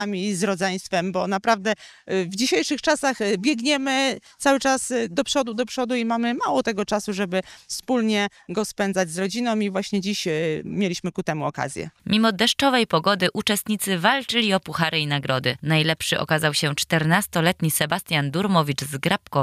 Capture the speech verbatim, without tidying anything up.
i z rodzeństwem, bo naprawdę w dzisiejszych czasach biegniemy cały czas do przodu, do przodu i mamy mało tego czasu, żeby wspólnie go spędzać z rodziną i właśnie dziś mieliśmy ku temu okazję. Mimo deszczowej pogody uczestnicy walczyli o puchary i nagrody. Najlepszy okazał się czternastoletni Sebastian Durmowicz z Grabkowa.